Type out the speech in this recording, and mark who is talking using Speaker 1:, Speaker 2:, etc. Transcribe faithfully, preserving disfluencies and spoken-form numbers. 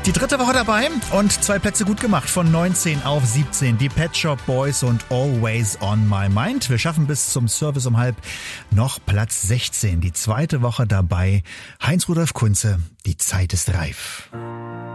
Speaker 1: Die dritte Woche dabei und zwei Plätze gut gemacht von neunzehn auf siebzehn. Die Pet Shop Boys und Always on My Mind. Wir schaffen bis zum Service um halb noch Platz sechzehn. Die zweite Woche dabei. Heinz Rudolf Kunze, die Zeit ist reif.